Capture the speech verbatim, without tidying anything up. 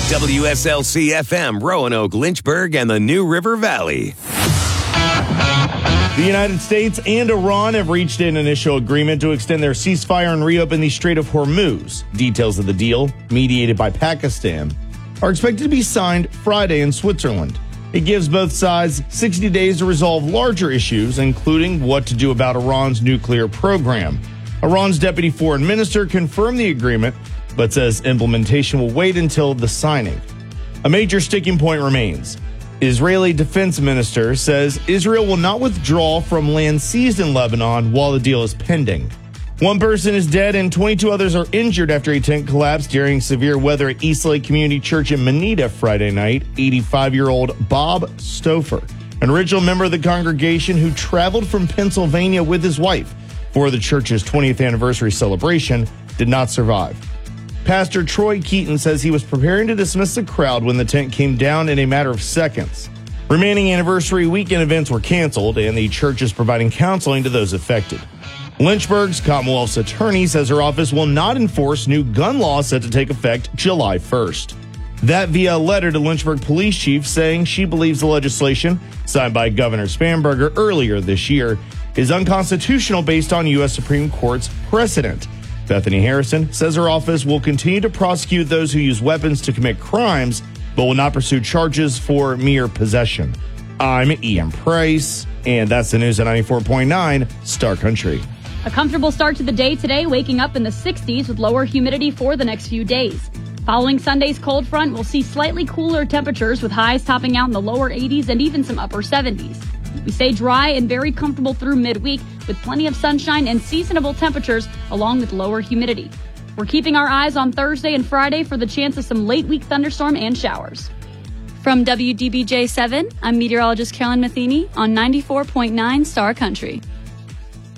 W S L C F M, Roanoke, Lynchburg, and the New River Valley. The United States and Iran have reached an initial agreement to extend their ceasefire and reopen the Strait of Hormuz. Details of the deal, mediated by Pakistan, are expected to be signed Friday in Switzerland. It gives both sides sixty days to resolve larger issues, including what to do about Iran's nuclear program. Iran's deputy foreign minister confirmed the agreement, but says implementation will wait until the signing. A major sticking point remains. Israeli defense minister says Israel will not withdraw from land seized in Lebanon while the deal is pending. One person is dead and twenty-two others are injured after a tent collapsed during severe weather at Eastlake Community Church in Manita Friday night. eighty-five-year-old Bob Stouffer, an original member of the congregation who traveled from Pennsylvania with his wife for the church's twentieth anniversary celebration, did not survive. Pastor Troy Keaton says he was preparing to dismiss the crowd when the tent came down in a matter of seconds. Remaining anniversary weekend events were canceled, and the church is providing counseling to those affected. Lynchburg's Commonwealth's attorney says her office will not enforce new gun laws set to take effect July first. That via a letter to Lynchburg Police Chief saying she believes the legislation, signed by Governor Spanberger earlier this year, is unconstitutional based on U S Supreme Court's precedent. Bethany Harrison says her office will continue to prosecute those who use weapons to commit crimes, but will not pursue charges for mere possession. I'm Ian Price, and that's the news at ninety-four point nine Star Country. A comfortable start to the day today, waking up in the sixties with lower humidity for the next few days. Following Sunday's cold front, we'll see slightly cooler temperatures with highs topping out in the lower eighties and even some upper seventies. We stay dry and very comfortable through midweek with plenty of sunshine and seasonable temperatures along with lower humidity. We're keeping our eyes on Thursday and Friday for the chance of some late week thunderstorm and showers. From W D B J seven, I'm meteorologist Carolyn Matheny on ninety-four point nine Star Country.